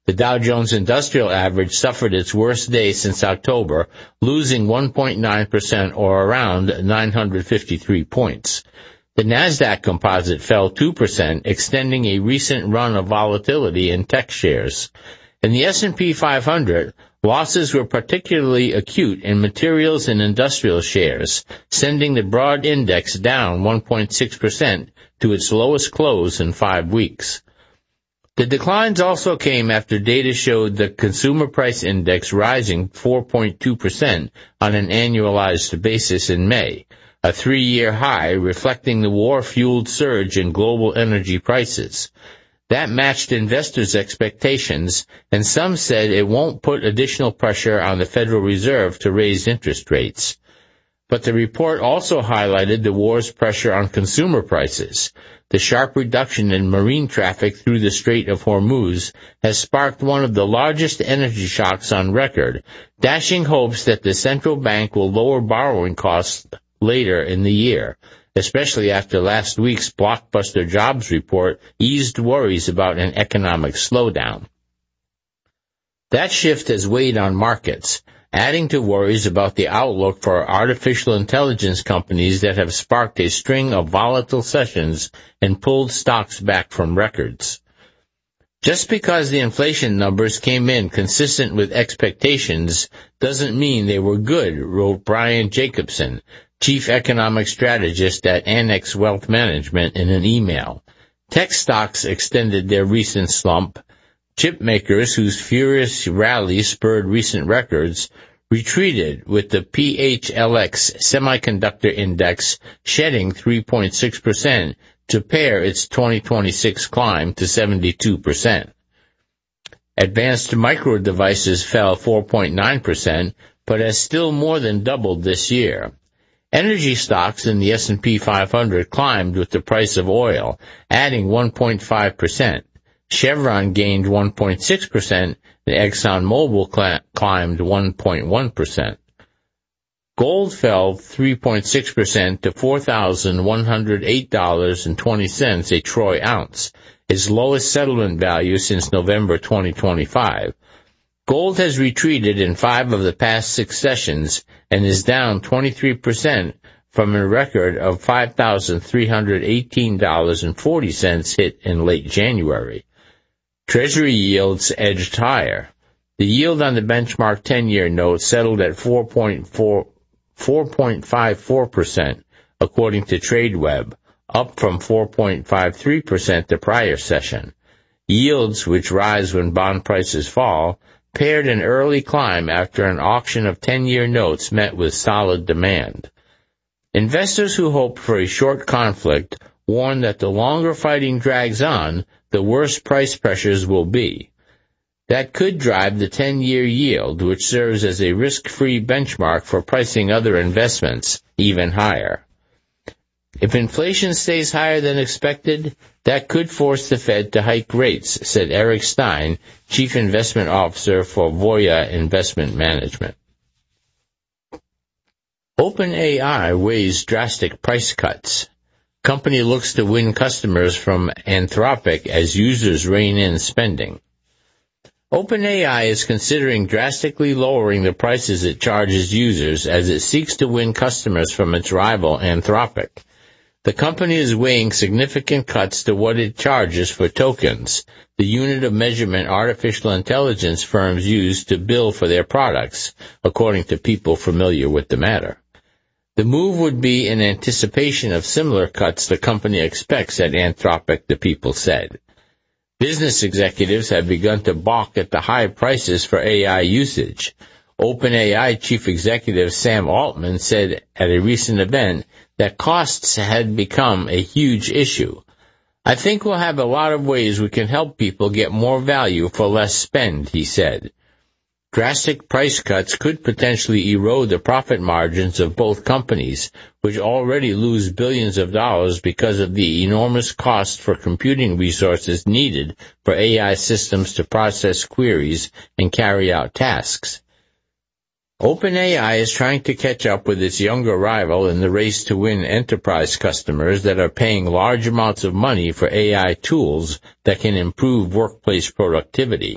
The Dow Jones Industrial Average suffered its worst day since October, losing 1.9% or around 953 points. The Nasdaq Composite fell 2%, extending a recent run of volatility in tech shares. In the S&P 500, losses were particularly acute in materials and industrial shares, sending the broad index down 1.6% to its lowest close in 5 weeks. The declines also came after data showed the Consumer Price Index rising 4.2% on an annualized basis in May, a 3-year high reflecting the war-fueled surge in global energy prices. That matched investors' expectations, and some said it won't put additional pressure on the Federal Reserve to raise interest rates. But the report also highlighted the war's pressure on consumer prices. The sharp reduction in marine traffic through the Strait of Hormuz has sparked one of the largest energy shocks on record, dashing hopes that the central bank will lower borrowing costs later in the year, especially after last week's blockbuster jobs report eased worries about an economic slowdown. That shift has weighed on markets, adding to worries about the outlook for artificial intelligence companies that have sparked a string of volatile sessions and pulled stocks back from records. Just because the inflation numbers came in consistent with expectations doesn't mean they were good, wrote Brian Jacobson, chief economic strategist at Annex Wealth Management, in an email. Tech stocks extended their recent slump. Chip makers, whose furious rally spurred recent records, retreated, with the PHLX semiconductor index shedding 3.6% to pair its 2026 climb to 72%. Advanced micro devices fell 4.9%, but has still more than doubled this year. Energy stocks in the S&P 500 climbed with the price of oil, adding 1.5%. Chevron gained 1.6%, and ExxonMobil climbed 1.1%. Gold fell 3.6% to $4,108.20 a troy ounce, its lowest settlement value since November 2025. Gold has retreated in 5 of the past 6 sessions and is down 23% from a record of $5,318.40 hit in late January. Treasury yields edged higher. The yield on the benchmark 10-year note settled at 4.54%, according to TradeWeb, up from 4.53% the prior session. Yields, which rise when bond prices fall, paired an early climb after an auction of 10-year notes met with solid demand. Investors who hope for a short conflict warn that the longer fighting drags on, the worse price pressures will be. That could drive the 10-year yield, which serves as a risk-free benchmark for pricing other investments, even higher. If inflation stays higher than expected, that could force the Fed to hike rates, said Eric Stein, Chief Investment Officer for Voya Investment Management. OpenAI weighs drastic price cuts. Company looks to win customers from Anthropic as users rein in spending. OpenAI is considering drastically lowering the prices it charges users as it seeks to win customers from its rival Anthropic. The company is weighing significant cuts to what it charges for tokens, the unit of measurement artificial intelligence firms use to bill for their products, according to people familiar with the matter. The move would be in anticipation of similar cuts the company expects at Anthropic, the people said. Business executives have begun to balk at the high prices for AI usage. OpenAI chief executive Sam Altman said at a recent event that costs had become a huge issue. I think we'll have a lot of ways we can help people get more value for less spend, he said. Drastic price cuts could potentially erode the profit margins of both companies, which already lose billions of dollars because of the enormous cost for computing resources needed for AI systems to process queries and carry out tasks. OpenAI is trying to catch up with its younger rival in the race to win enterprise customers that are paying large amounts of money for AI tools that can improve workplace productivity.